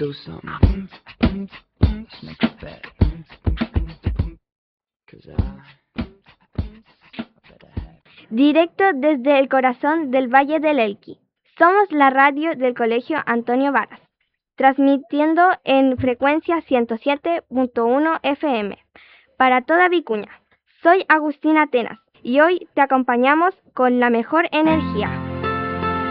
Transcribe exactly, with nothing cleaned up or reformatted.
do something. Just make a bet. 'Cause I, I better have. Directo desde el corazón del Valle del Elqui. Somos la radio del Colegio Antonio Varas, transmitiendo en frecuencia ciento siete punto uno F M para toda Vicuña. Soy Agustina Atenas y hoy te acompañamos con la mejor energía.